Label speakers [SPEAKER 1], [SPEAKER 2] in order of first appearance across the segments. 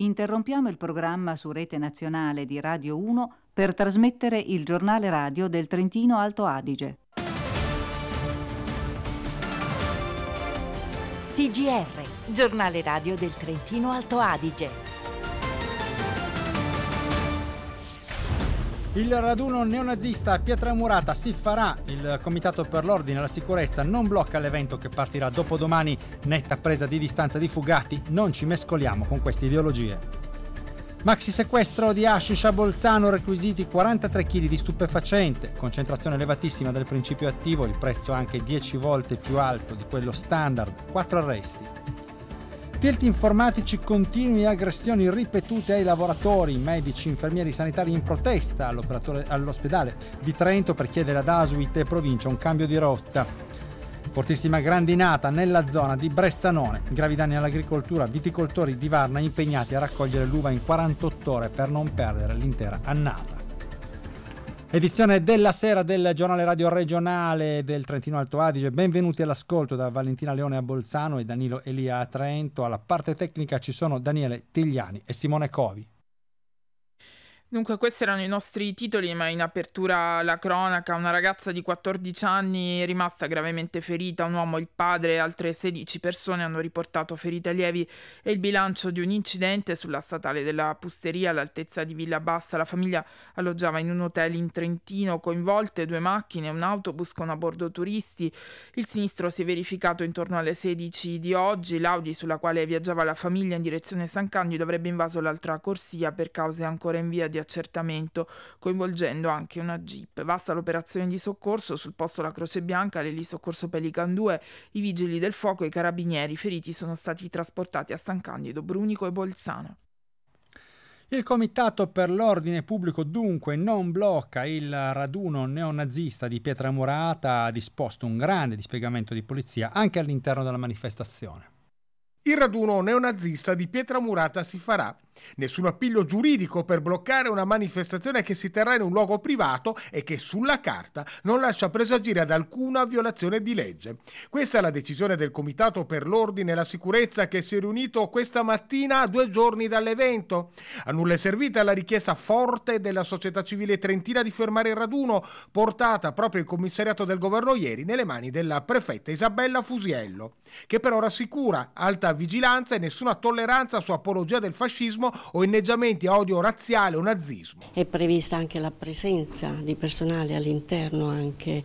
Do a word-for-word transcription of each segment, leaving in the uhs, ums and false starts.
[SPEAKER 1] Interrompiamo il programma su Rete Nazionale di Radio uno per trasmettere il giornale radio del Trentino Alto Adige.
[SPEAKER 2] T G R, giornale radio del Trentino Alto Adige.
[SPEAKER 3] Il raduno neonazista a Pietramurata si farà. Il Comitato per l'Ordine e la Sicurezza non blocca l'evento che partirà dopodomani. Netta presa di distanza di Fugatti, non ci mescoliamo con queste ideologie. Maxi sequestro di hashish a Bolzano, requisiti quarantatré chili di stupefacente, concentrazione elevatissima del principio attivo, il prezzo anche dieci volte più alto di quello standard, quattro arresti. Tilt informatici continui e aggressioni ripetute ai lavoratori, medici, infermieri, sanitari in protesta all'ospedale di Trento per chiedere ad Asuit e provincia un cambio di rotta. Fortissima grandinata nella zona di Bressanone, gravi danni all'agricoltura, viticoltori di Varna impegnati a raccogliere l'uva in quarantotto ore per non perdere l'intera annata. Edizione della sera del giornale radio regionale del Trentino Alto Adige. Benvenuti all'ascolto da Valentina Leone a Bolzano e Danilo Elia a Trento. Alla parte tecnica ci sono Daniele Tigliani e Simone Covi.
[SPEAKER 4] Dunque questi erano i nostri titoli, ma in apertura la cronaca. Una ragazza di quattordici anni è rimasta gravemente ferita, un uomo, il padre e altre sedici persone hanno riportato ferite lievi e il bilancio di un incidente sulla statale della Pusteria all'altezza di Villa Bassa. La famiglia alloggiava in un hotel in Trentino, coinvolte due macchine e un autobus con a bordo turisti. Il sinistro si è verificato intorno alle sedici di oggi. L'Audi sulla quale viaggiava la famiglia in direzione San Candido avrebbe invaso l'altra corsia per cause ancora in via di accertamento, coinvolgendo anche una Jeep. Vasta l'operazione di soccorso, sul posto la Croce Bianca, l'Elisoccorso Pelican due, i vigili del fuoco e i carabinieri. I feriti sono stati trasportati a San Candido, Brunico e Bolzano.
[SPEAKER 3] Il Comitato per l'Ordine Pubblico dunque non blocca il raduno neonazista di Pietramurata, ha disposto un grande dispiegamento di polizia anche all'interno della manifestazione.
[SPEAKER 5] Il raduno neonazista di Pietramurata si farà. Nessun appiglio giuridico per bloccare una manifestazione che si terrà in un luogo privato e che sulla carta non lascia presagire ad alcuna violazione di legge. Questa è la decisione del Comitato per l'Ordine e la Sicurezza che si è riunito questa mattina a due giorni dall'evento. A nulla è servita la richiesta forte della società civile trentina di fermare il raduno, portata proprio il commissariato del governo ieri nelle mani della prefetta Isabella Fusiello, che però rassicura alta vigilanza e nessuna tolleranza su apologia del fascismo o inneggiamenti a odio razziale o nazismo.
[SPEAKER 6] È prevista anche la presenza di personale all'interno anche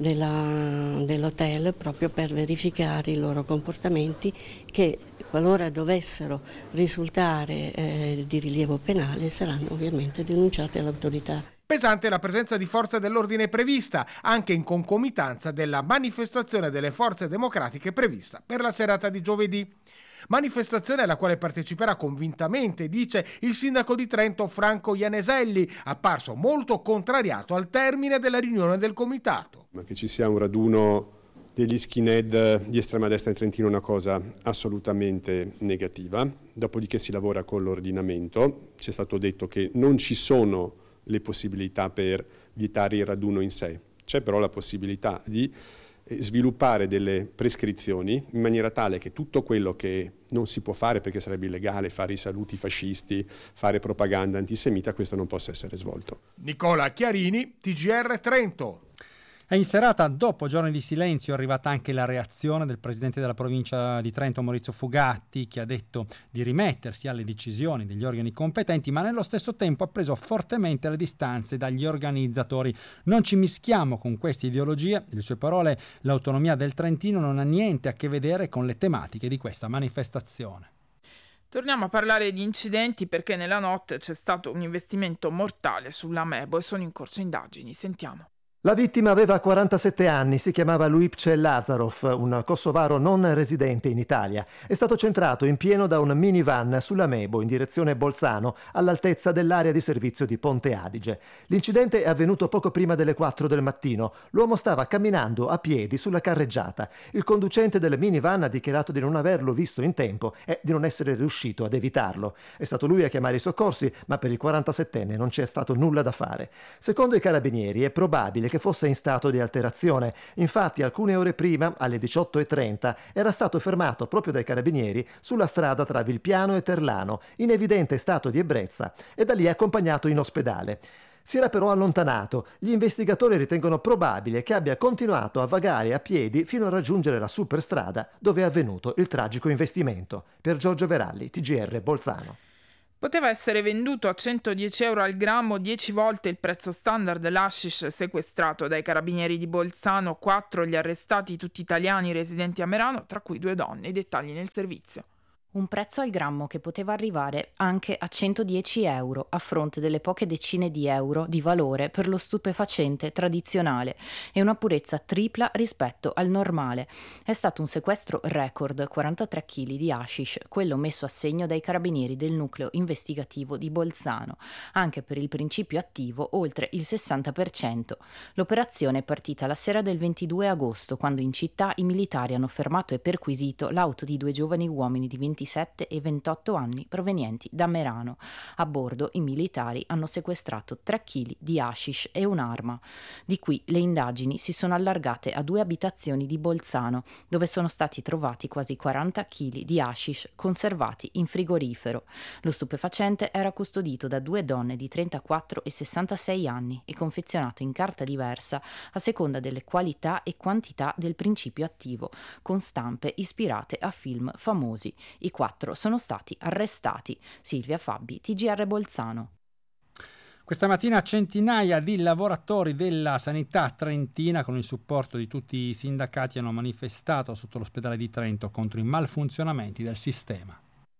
[SPEAKER 6] della, dell'hotel proprio per verificare i loro comportamenti che qualora dovessero risultare eh, di rilievo penale saranno ovviamente denunciati all'autorità.
[SPEAKER 5] Pesante la presenza di forze dell'ordine prevista, anche in concomitanza della manifestazione delle forze democratiche prevista per la serata di giovedì. Manifestazione alla quale parteciperà convintamente, dice il sindaco di Trento Franco Ianeselli, apparso molto contrariato al termine della riunione del comitato.
[SPEAKER 7] Ma che ci sia un raduno degli skinhead di estrema destra in Trentino è una cosa assolutamente negativa. Dopodiché si lavora con l'ordinamento. Ci è stato detto che non ci sono le possibilità per vietare il raduno in sé. C'è però la possibilità di sviluppare delle prescrizioni in maniera tale che tutto quello che non si può fare perché sarebbe illegale, fare i saluti fascisti, fare propaganda antisemita, questo non possa essere svolto.
[SPEAKER 5] Nicola Chiarini, T G R Trento.
[SPEAKER 3] E in serata, dopo giorni di silenzio, è arrivata anche la reazione del presidente della provincia di Trento, Maurizio Fugatti, che ha detto di rimettersi alle decisioni degli organi competenti, ma nello stesso tempo ha preso fortemente le distanze dagli organizzatori. Non ci mischiamo con queste ideologie. Le sue parole: l'autonomia del Trentino non ha niente a che vedere con le tematiche di questa manifestazione.
[SPEAKER 4] Torniamo a parlare di incidenti perché nella notte c'è stato un investimento mortale sull'Amebo e sono in corso indagini. Sentiamo.
[SPEAKER 8] La vittima aveva quarantasette anni, si chiamava Luipce Lazarov, un kosovaro non residente in Italia. È stato centrato in pieno da un minivan sull'Amebo in direzione Bolzano, all'altezza dell'area di servizio di Ponte Adige. L'incidente è avvenuto poco prima delle quattro del mattino. L'uomo stava camminando a piedi sulla carreggiata. Il conducente del minivan ha dichiarato di non averlo visto in tempo e di non essere riuscito ad evitarlo. È stato lui a chiamare i soccorsi, ma per il quarantasettenne non c'è stato nulla da fare. Secondo i carabinieri è probabile che che fosse in stato di alterazione. Infatti alcune ore prima, alle diciotto e trenta, era stato fermato proprio dai carabinieri sulla strada tra Vilpiano e Terlano, in evidente stato di ebbrezza, e da lì accompagnato in ospedale. Si era però allontanato. Gli investigatori ritengono probabile che abbia continuato a vagare a piedi fino a raggiungere la superstrada dove è avvenuto il tragico investimento. Per Giorgio Veralli, T G R Bolzano.
[SPEAKER 4] Poteva essere venduto a centodieci euro al grammo, dieci volte il prezzo standard dell'hashish sequestrato dai carabinieri di Bolzano. Quattro gli arrestati, tutti italiani residenti a Merano, tra cui due donne. I dettagli nel servizio.
[SPEAKER 9] Un prezzo al grammo che poteva arrivare anche a centodieci euro, a fronte delle poche decine di euro di valore per lo stupefacente tradizionale, e una purezza tripla rispetto al normale. È stato un sequestro record, quarantatré chili di hashish, quello messo a segno dai carabinieri del nucleo investigativo di Bolzano, anche per il principio attivo oltre il sessanta per cento. L'operazione è partita la sera del ventidue agosto, quando in città i militari hanno fermato e perquisito l'auto di due giovani uomini di ventisette e ventotto anni provenienti da Merano. A bordo i militari hanno sequestrato tre chili di hashish e un'arma. Di qui le indagini si sono allargate a due abitazioni di Bolzano, dove sono stati trovati quasi quaranta chili di hashish conservati in frigorifero. Lo stupefacente era custodito da due donne di trentaquattro e sessantasei anni e confezionato in carta diversa a seconda delle qualità e quantità del principio attivo, con stampe ispirate a film famosi. I quattro sono stati arrestati. Silvia Fabbi, T G R Bolzano.
[SPEAKER 3] Questa mattina centinaia di lavoratori della sanità trentina, con il supporto di tutti i sindacati, hanno manifestato sotto l'ospedale di Trento contro i malfunzionamenti del sistema.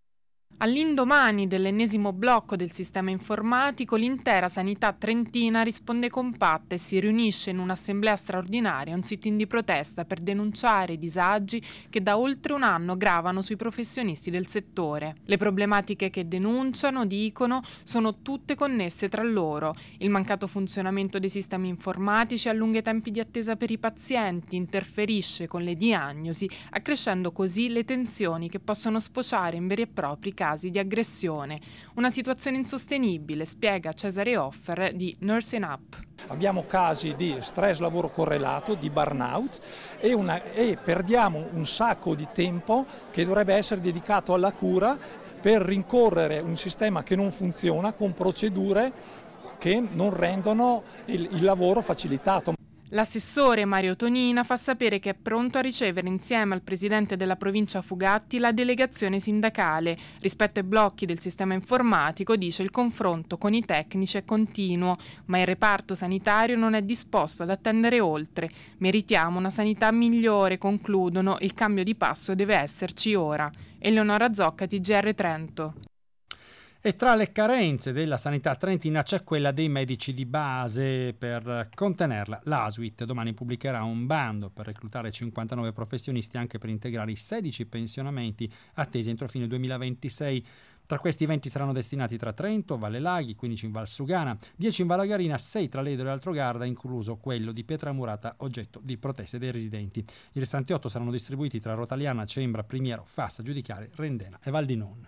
[SPEAKER 4] All'indomani dell'ennesimo blocco del sistema informatico, l'intera sanità trentina risponde compatta e si riunisce in un'assemblea straordinaria, un sit-in di protesta per denunciare i disagi che da oltre un anno gravano sui professionisti del settore. Le problematiche che denunciano, dicono, sono tutte connesse tra loro. Il mancato funzionamento dei sistemi informatici allunga i tempi di attesa per i pazienti, interferisce con le diagnosi, accrescendo così le tensioni che possono sfociare in veri e propri casi di aggressione. Una situazione insostenibile, spiega Cesare Offer di Nursing Up.
[SPEAKER 10] Abbiamo casi di stress lavoro correlato, di burnout e, una, e perdiamo un sacco di tempo che dovrebbe essere dedicato alla cura per rincorrere un sistema che non funziona con procedure che non rendono il, il lavoro facilitato.
[SPEAKER 4] L'assessore Mario Tonina fa sapere che è pronto a ricevere insieme al presidente della provincia Fugatti la delegazione sindacale. Rispetto ai blocchi del sistema informatico, dice, il confronto con i tecnici è continuo, ma il reparto sanitario non è disposto ad attendere oltre. Meritiamo una sanità migliore, concludono, il cambio di passo deve esserci ora. Eleonora Zocca, T G R Trento.
[SPEAKER 3] E tra le carenze della sanità trentina c'è quella dei medici di base. Per contenerla, l'A S U I T domani pubblicherà un bando per reclutare cinquantanove professionisti, anche per integrare i sedici pensionamenti attesi entro fine duemilaventisei. Tra questi venti saranno destinati tra Trento, Valle Laghi, quindici in Val Sugana, dieci in Val Garina, sei tra Ledro e Altrogarda, incluso quello di Pietramurata, oggetto di proteste dei residenti. I restanti otto saranno distribuiti tra Rotaliana, Cembra, Primiero, Fassa, Giudicarie, Rendena e Val di Non.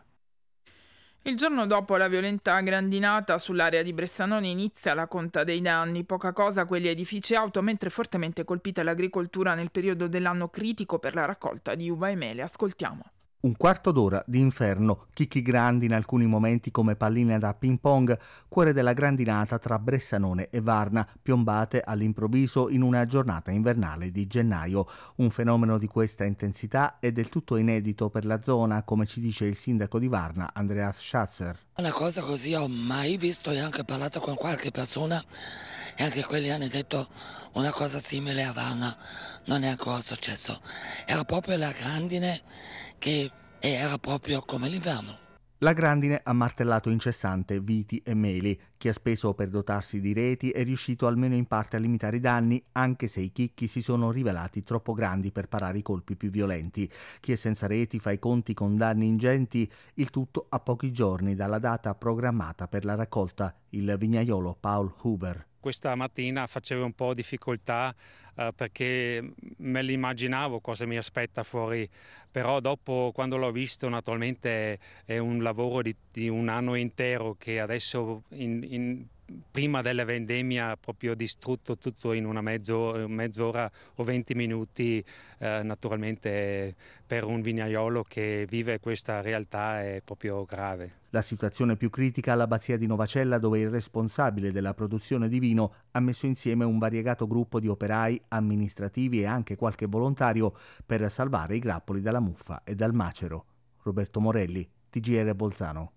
[SPEAKER 4] Il giorno dopo la violenta grandinata sull'area di Bressanone inizia la conta dei danni. Poca cosa quegli edifici auto, mentre fortemente colpita l'agricoltura nel periodo dell'anno critico per la raccolta di uva e mele. Ascoltiamo.
[SPEAKER 11] Un quarto d'ora di inferno, chicchi grandi in alcuni momenti come palline da ping pong, cuore della grandinata tra Bressanone e Varna, piombate all'improvviso in una giornata invernale di gennaio. Un fenomeno di questa intensità è del tutto inedito per la zona, come ci dice il sindaco di Varna, Andreas Schatzer.
[SPEAKER 12] Una cosa così ho mai visto e anche parlato con qualche persona e anche quelli hanno detto una cosa simile a Varna non è ancora successo. Era proprio la grandine che era proprio come l'inverno.
[SPEAKER 11] La grandine ha martellato incessante viti e meli. Chi ha speso per dotarsi di reti è riuscito almeno in parte a limitare i danni, anche se i chicchi si sono rivelati troppo grandi per parare i colpi più violenti. Chi è senza reti fa i conti con danni ingenti, il tutto a pochi giorni dalla data programmata per la raccolta, il vignaiolo Paul Huber.
[SPEAKER 13] Questa mattina facevo un po' difficoltà eh, perché me l'immaginavo cosa mi aspetta fuori, però dopo, quando l'ho visto, naturalmente è un lavoro di, di un anno intero che adesso in, in prima della vendemmia proprio distrutto tutto in una mezzo, mezz'ora o venti minuti. Eh, naturalmente per un vignaiolo che vive questa realtà è proprio grave.
[SPEAKER 11] La situazione più critica all'abbazia di Novacella, dove il responsabile della produzione di vino ha messo insieme un variegato gruppo di operai, amministrativi e anche qualche volontario per salvare i grappoli dalla muffa e dal macero. Roberto Morelli, T G R Bolzano.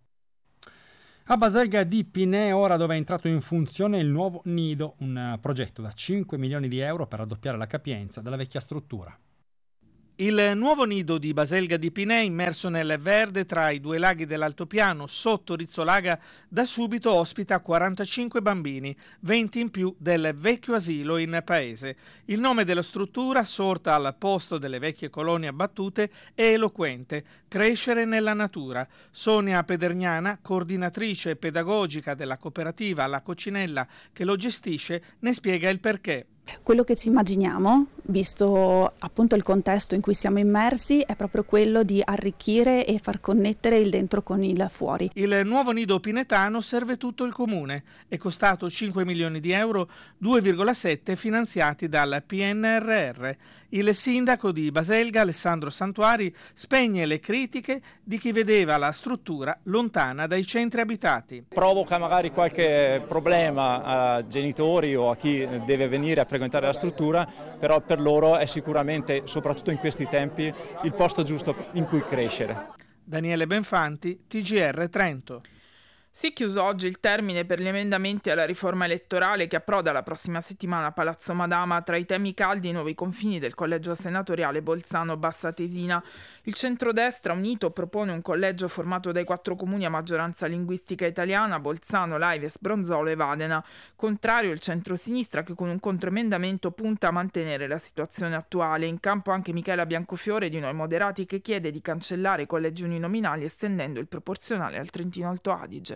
[SPEAKER 3] A Baselga di Pinè, ora dove è entrato in funzione il nuovo nido, un progetto da cinque milioni di euro per raddoppiare la capienza della vecchia struttura.
[SPEAKER 14] Il nuovo nido di Baselga di Pinè, immerso nel verde tra i due laghi dell'altopiano sotto Rizzolaga, da subito ospita quarantacinque bambini, venti in più del vecchio asilo in paese. Il nome della struttura, sorta al posto delle vecchie colonie abbattute, è eloquente: crescere nella natura. Sonia Pedergnana, coordinatrice pedagogica della cooperativa La Coccinella che lo gestisce, ne spiega il perché.
[SPEAKER 15] Quello che ci immaginiamo, visto appunto il contesto in cui siamo immersi, è proprio quello di arricchire e far connettere il dentro con il fuori.
[SPEAKER 14] Il nuovo nido pinetano serve tutto il comune. È costato cinque milioni di euro, due virgola sette finanziati dal P N R R. Il sindaco di Baselga, Alessandro Santuari, spegne le critiche di chi vedeva la struttura lontana dai centri abitati.
[SPEAKER 16] Provoca magari qualche problema a genitori o a chi deve venire a frequentare la struttura, però per loro è sicuramente, soprattutto in questi tempi, il posto giusto in cui crescere.
[SPEAKER 14] Daniele Benfanti, T G R Trento.
[SPEAKER 4] Si è chiuso oggi il termine per gli emendamenti alla riforma elettorale che approda la prossima settimana a Palazzo Madama. Tra i temi caldi i nuovi confini del collegio senatoriale Bolzano-Bassatesina. Il centrodestra unito propone un collegio formato dai quattro comuni a maggioranza linguistica italiana: Bolzano, Laives, Bronzolo e Vadena. Contrario il centrosinistra, che con un controemendamento punta a mantenere la situazione attuale. In campo anche Michela Biancofiore di Noi Moderati, che chiede di cancellare i collegi uninominali estendendo il proporzionale al Trentino Alto Adige.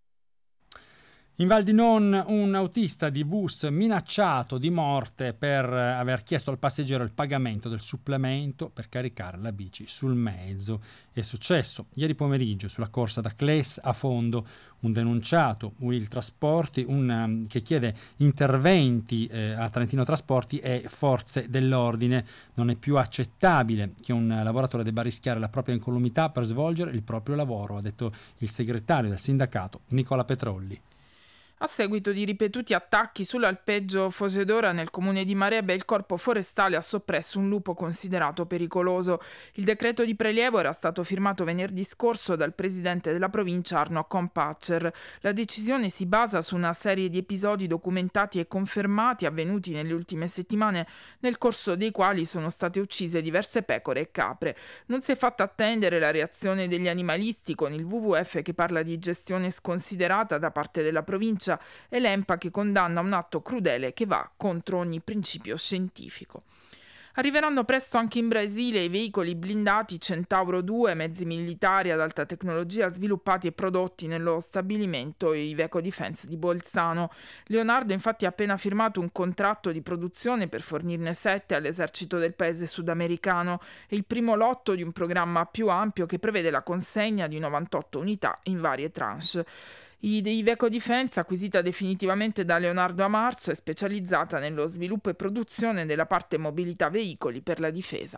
[SPEAKER 3] In Val di Non un autista di bus minacciato di morte per aver chiesto al passeggero il pagamento del supplemento per caricare la bici sul mezzo. È successo ieri pomeriggio sulla corsa da Cles a Fondo. Un denunciato, Will Trasporti, un, um, che chiede interventi eh, a Trentino Trasporti e forze dell'ordine. Non è più accettabile che un lavoratore debba rischiare la propria incolumità per svolgere il proprio lavoro, ha detto il segretario del sindacato Nicola Petrolli.
[SPEAKER 4] A seguito di ripetuti attacchi sull'alpeggio Fosedora nel comune di Marebbe, il corpo forestale ha soppresso un lupo considerato pericoloso. Il decreto di prelievo era stato firmato venerdì scorso dal presidente della provincia Arno Compatcher. La decisione si basa su una serie di episodi documentati e confermati avvenuti nelle ultime settimane, nel corso dei quali sono state uccise diverse pecore e capre. Non si è fatta attendere la reazione degli animalisti, con il W W F che parla di gestione sconsiderata da parte della provincia e l'E M P A che condanna un atto crudele che va contro ogni principio scientifico. Arriveranno presto anche in Brasile i veicoli blindati Centauro due, mezzi militari ad alta tecnologia sviluppati e prodotti nello stabilimento Iveco Defense di Bolzano. Leonardo infatti ha appena firmato un contratto di produzione per fornirne sette all'esercito del paese sudamericano. È il primo lotto di un programma più ampio che prevede la consegna di novantotto unità in varie tranche. Iveco Defense, acquisita definitivamente da Leonardo a marzo, è specializzata nello sviluppo e produzione della parte mobilità veicoli per la difesa.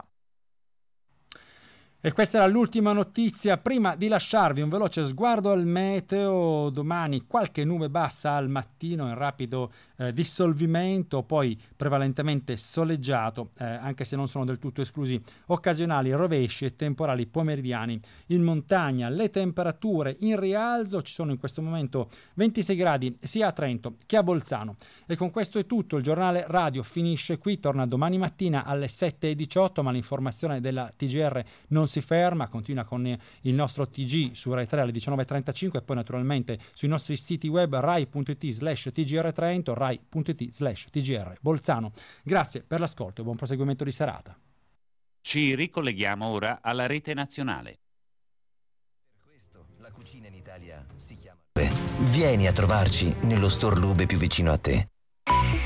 [SPEAKER 3] E questa era l'ultima notizia. Prima di lasciarvi un veloce sguardo al meteo, domani qualche nube bassa al mattino in rapido eh, dissolvimento, poi prevalentemente soleggiato, eh, anche se non sono del tutto esclusi occasionali rovesci e temporali pomeridiani in montagna. Le temperature in rialzo, ci sono in questo momento ventisei gradi sia a Trento che a Bolzano. E con questo è tutto, il giornale radio finisce qui, torna domani mattina alle sette e diciotto, ma l'informazione della T G R non si ferma, continua con il nostro T G su Rai tre alle diciannove e trentacinque e poi naturalmente sui nostri siti web rai punto it slash tgr Trento, rai punto it slash tgr Bolzano. Grazie per l'ascolto e buon proseguimento di serata.
[SPEAKER 17] Ci ricolleghiamo ora alla rete nazionale.
[SPEAKER 18] Per questo la cucina in Italia si chiama Lube. Vieni a trovarci nello store Lube più vicino a te.